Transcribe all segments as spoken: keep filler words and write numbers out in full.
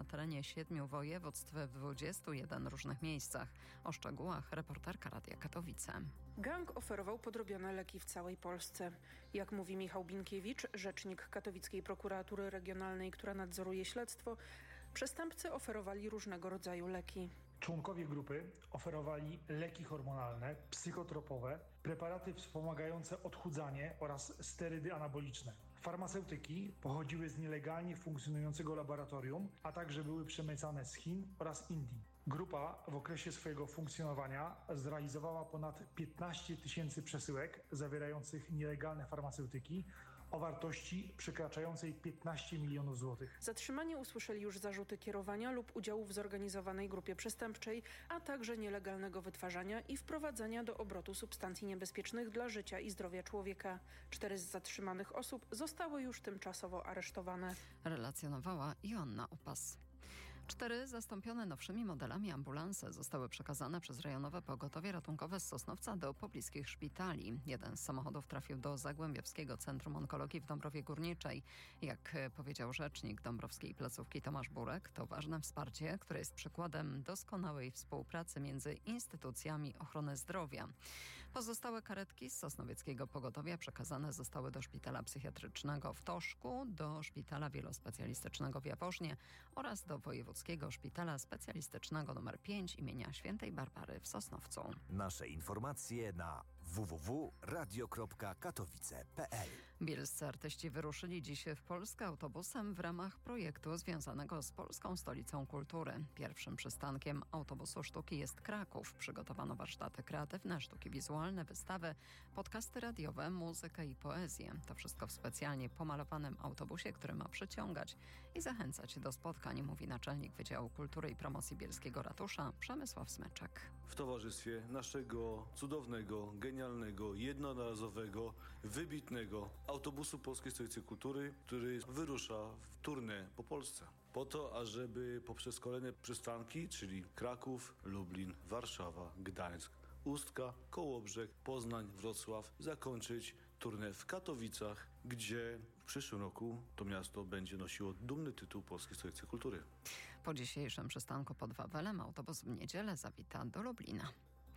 terenie siedmiu województw w dwudziestu jeden różnych miejscach. O szczegółach reporterka Radia Katowice. Gang oferował podrobione leki w całej Polsce. Jak mówi Michał Binkiewicz, rzecznik Katowickiej Prokuratury Regionalnej, która nadzoruje śledztwo, przestępcy oferowali różnego rodzaju leki. Członkowie grupy oferowali leki hormonalne, psychotropowe, preparaty wspomagające odchudzanie oraz sterydy anaboliczne. Farmaceutyki pochodziły z nielegalnie funkcjonującego laboratorium, a także były przemycane z Chin oraz Indii. Grupa w okresie swojego funkcjonowania zrealizowała ponad piętnaście tysięcy przesyłek zawierających nielegalne farmaceutyki o wartości przekraczającej piętnaście milionów złotych. Zatrzymani usłyszeli już zarzuty kierowania lub udziału w zorganizowanej grupie przestępczej, a także nielegalnego wytwarzania i wprowadzania do obrotu substancji niebezpiecznych dla życia i zdrowia człowieka. Cztery z zatrzymanych osób zostały już tymczasowo aresztowane. Relacjonowała Joanna Opas. Cztery zastąpione nowszymi modelami ambulanse zostały przekazane przez rejonowe pogotowie ratunkowe z Sosnowca do pobliskich szpitali. Jeden z samochodów trafił do Zagłębiowskiego Centrum Onkologii w Dąbrowie Górniczej. Jak powiedział rzecznik dąbrowskiej placówki Tomasz Burek, to ważne wsparcie, które jest przykładem doskonałej współpracy między instytucjami ochrony zdrowia. Pozostałe karetki z Sosnowieckiego Pogotowia przekazane zostały do szpitala psychiatrycznego w Toszku, do szpitala wielospecjalistycznego w Jaworznie oraz do Wojewódzkiego Szpitala Specjalistycznego nr pięć imienia Świętej Barbary w Sosnowcu. Nasze informacje na w w w kropka radio kropka katowice kropka p l. Bielscy artyści wyruszyli dziś w Polskę autobusem w ramach projektu związanego z Polską Stolicą Kultury. Pierwszym przystankiem autobusu sztuki jest Kraków. Przygotowano warsztaty kreatywne, sztuki wizualne, wystawy, podcasty radiowe, muzykę i poezję. To wszystko w specjalnie pomalowanym autobusie, który ma przyciągać i zachęcać do spotkań, mówi naczelnik Wydziału Kultury i Promocji Bielskiego Ratusza Przemysław Smyczek. W towarzystwie naszego cudownego, genialnego, jednorazowego, wybitnego autobusu Polskiej Stolicy Kultury, który wyrusza w tournée po Polsce. Po to, ażeby poprzez kolejne przystanki, czyli Kraków, Lublin, Warszawa, Gdańsk, Ustka, Kołobrzeg, Poznań, Wrocław, zakończyć tournée w Katowicach, gdzie w przyszłym roku to miasto będzie nosiło dumny tytuł Polskiej Stolicy Kultury. Po dzisiejszym przystanku pod Wawelem autobus w niedzielę zawita do Lublina.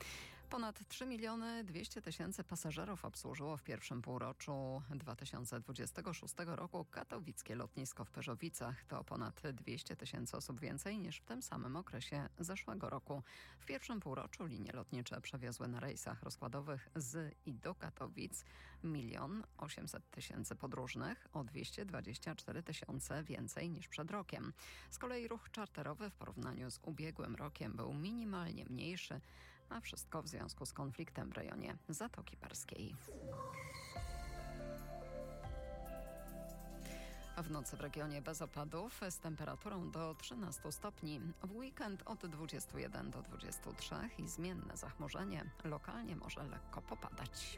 Ponad trzy miliony dwieście tysięcy pasażerów obsłużyło w pierwszym półroczu dwa tysiące dwudziestego szóstego roku katowickie lotnisko w Pyrzowicach. To ponad dwieście tysięcy osób więcej niż w tym samym okresie zeszłego roku. W pierwszym półroczu linie lotnicze przewiozły na rejsach rozkładowych z i do Katowic milion osiemset tysięcy podróżnych, o dwieście dwadzieścia cztery tysiące więcej niż przed rokiem. Z kolei ruch czarterowy w porównaniu z ubiegłym rokiem był minimalnie mniejszy, a wszystko w związku z konfliktem w rejonie Zatoki Perskiej. W nocy w regionie bez opadów z temperaturą do trzynastu stopni. W weekend od dwudziestu jeden do dwudziestu trzech i zmienne zachmurzenie. Lokalnie może lekko popadać.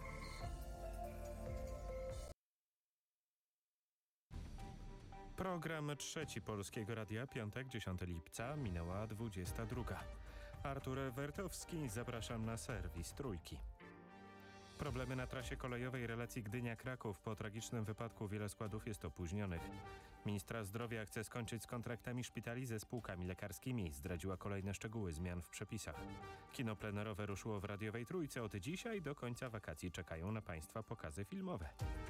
Program trzeci Polskiego Radia, piątek, dziesiątego lipca, minęła dwudziesta druga. Artur Wertowski, zapraszam na serwis Trójki. Problemy na trasie kolejowej relacji Gdynia-Kraków. Po tragicznym wypadku wiele składów jest opóźnionych. Ministra zdrowia chce skończyć z kontraktami szpitali ze spółkami lekarskimi. Zdradziła kolejne szczegóły zmian w przepisach. Kino plenerowe ruszyło w radiowej Trójce. Od dzisiaj do końca wakacji czekają na Państwa pokazy filmowe.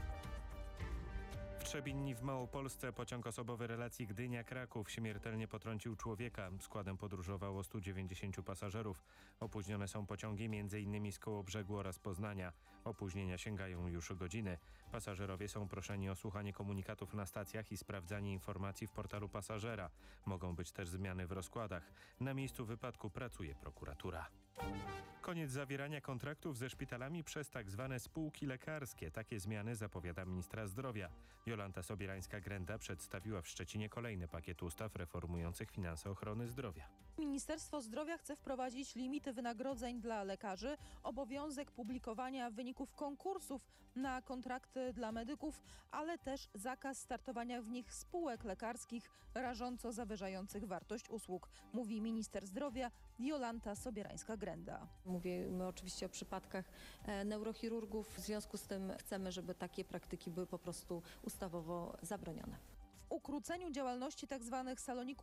W Trzebini w Małopolsce pociąg osobowy relacji Gdynia-Kraków śmiertelnie potrącił człowieka. Składem podróżowało stu dziewięćdziesięciu pasażerów. Opóźnione są pociągi między innymi z Kołobrzegu oraz Poznania. Opóźnienia sięgają już godziny. Pasażerowie są proszeni o słuchanie komunikatów na stacjach i sprawdzanie informacji w portalu pasażera. Mogą być też zmiany w rozkładach. Na miejscu wypadku pracuje prokuratura. Koniec zawierania kontraktów ze szpitalami przez tak zwane spółki lekarskie. Takie zmiany zapowiada ministra zdrowia. Jolanta Sobierańska-Grenda przedstawiła w Szczecinie kolejny pakiet ustaw reformujących finanse ochrony zdrowia. Ministerstwo Zdrowia chce wprowadzić limity wynagrodzeń dla lekarzy, obowiązek publikowania wyników konkursów na kontrakty dla medyków, ale też zakaz startowania w nich spółek lekarskich rażąco zawyżających wartość usług, mówi minister zdrowia Jolanta Sobierańska-Grenda. Mówimy oczywiście o przypadkach neurochirurgów. W związku z tym chcemy, żeby takie praktyki były po prostu ustawowo zabronione. W ukróceniu działalności tzw. saloników